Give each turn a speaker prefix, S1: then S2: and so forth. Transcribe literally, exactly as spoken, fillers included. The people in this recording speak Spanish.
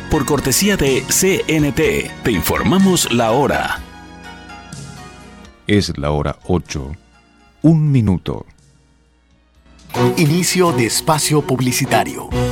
S1: Por cortesía de C N T, te informamos la hora.
S2: Es la hora ocho, un minuto.
S3: Inicio de espacio publicitario.